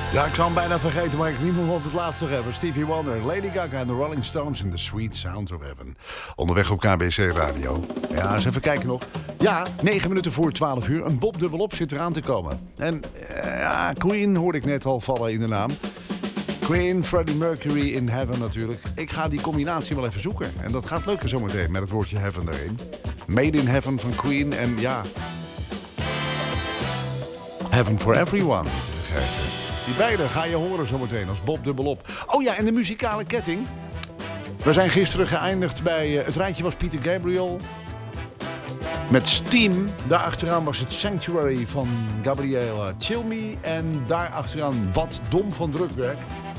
Ja, ik zou hem bijna vergeten, maar ik niet meer op het laatste nog even. Stevie Wonder, Lady Gaga en de Rolling Stones in The Sweet Sounds of Heaven. Onderweg op KBC Radio. Ja, eens even kijken nog. Ja, 9 minuten voor 12 uur. Een Bob dubbelop zit eraan te komen. En ja, Queen hoorde ik net al vallen in de naam. Queen, Freddie Mercury in Heaven natuurlijk. Ik ga die combinatie wel even zoeken. En dat gaat lukken zometeen met het woordje Heaven erin. Made in Heaven van Queen en ja... Heaven for Everyone, niet te vergeten. Die beide ga je horen zometeen als Bob dubbelop. Oh ja, en de muzikale ketting. We zijn gisteren geëindigd bij... het rijtje was Peter Gabriel. Met Steam. Daarachteraan was het Sanctuary van Gabriela Cilmi. En daarachteraan Wat Dom van Drukwerk.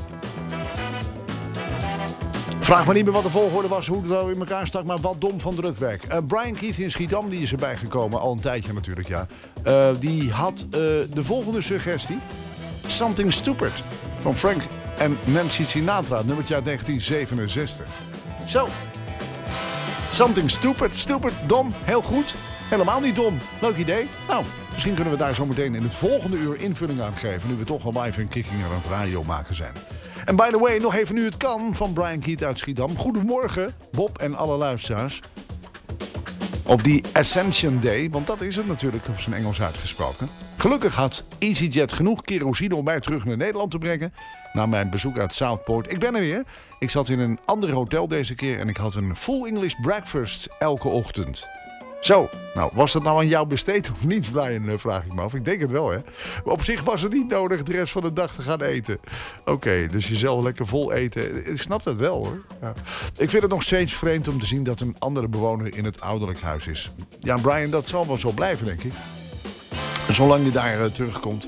Vraag me niet meer wat de volgorde was, hoe het zo in elkaar stak, maar Wat Dom van Drukwerk. Brian Keith in Schiedam, die is erbij gekomen, al een tijdje natuurlijk, ja. Die had de volgende suggestie. Something Stupid van Frank en Nancy Sinatra, nummertje uit 1967. Zo. Something Stupid, stupid, dom, heel goed. Helemaal niet dom. Leuk idee. Nou, misschien kunnen we daar zo meteen in het volgende uur invulling aan geven, nu we toch al live en kicking aan het radio maken zijn. En by the way, nog even nu het kan van Brian Keith uit Schiedam. Goedemorgen, Bob en alle luisteraars. Op die Ascension Day, want dat is het natuurlijk op zijn Engels uitgesproken. Gelukkig had EasyJet genoeg kerosine om mij terug naar Nederland te brengen. Na mijn bezoek uit Southport. Ik ben er weer. Ik zat in een ander hotel deze keer en ik had een full English breakfast elke ochtend. Zo, nou, was dat nou aan jou besteed of niet, Brian, vraag ik me af. Ik denk het wel, hè. Maar op zich was het niet nodig de rest van de dag te gaan eten. Oké, dus jezelf lekker vol eten. Ik snap dat wel, hoor. Ja. Ik vind het nog steeds vreemd om te zien dat een andere bewoner in het ouderlijk huis is. Ja, Brian, dat zal wel zo blijven, denk ik. Zolang je daar terugkomt.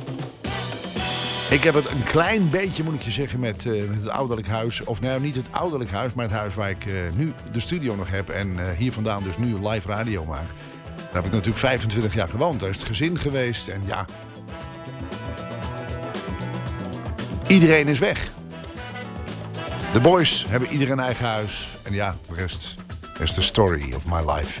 Ik heb het een klein beetje, moet ik je zeggen, met het ouderlijk huis. Of nou, niet het ouderlijk huis, maar het huis waar ik nu de studio nog heb. En hier vandaan dus nu live radio maak. Daar heb ik natuurlijk 25 jaar gewoond. Daar is het gezin geweest en ja. Iedereen is weg. De boys hebben ieder een eigen huis. En ja, de rest is the story of my life.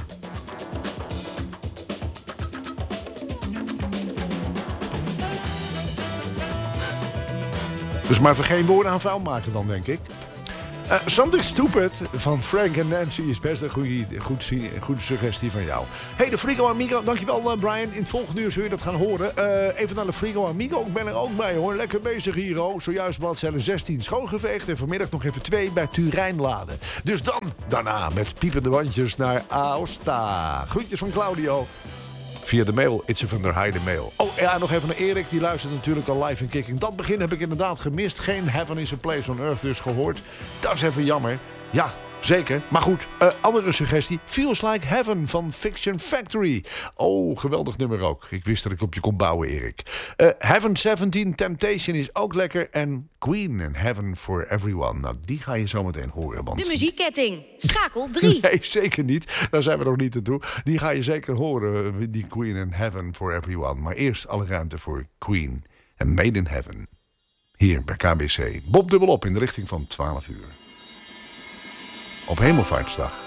Dus maar even geen woorden aan vuil maken dan, denk ik. Something Stupid van Frank en Nancy is best een goede suggestie van jou. Hey, de Frigo Amigo. Dankjewel, Brian. In het volgende uur zul je dat gaan horen. Even naar de Frigo Amigo. Ik ben er ook bij, hoor. Lekker bezig hier, oh. Zojuist bladzijde 16 schoongeveegd. En vanmiddag nog even 2 bij Turijn laden. Dus dan, daarna met piepende wandjes naar Aosta. Groetjes van Claudio. Via de mail, Itse van der Heide mail. Oh ja, nog even naar Erik, die luistert natuurlijk al live in kicking. Dat begin heb ik inderdaad gemist. Geen Heaven is a Place on Earth dus gehoord. Dat is even jammer. Ja, zeker. Maar goed, andere suggestie. Feels Like Heaven van Fiction Factory. Oh, geweldig nummer ook. Ik wist dat ik op je kon bouwen, Erik. Heaven 17 Temptation is ook lekker. En Queen and Heaven for Everyone. Nou, die ga je zo meteen horen. Want... De muziekketting. Schakel 3. Nee, zeker niet. Daar zijn we nog niet aan toe. Die ga je zeker horen. Die Queen and Heaven for Everyone. Maar eerst alle ruimte voor Queen en Made in Heaven. Hier bij KBC. Bob dubbelop in de richting van 12 uur. Op Hemelvaartsdag.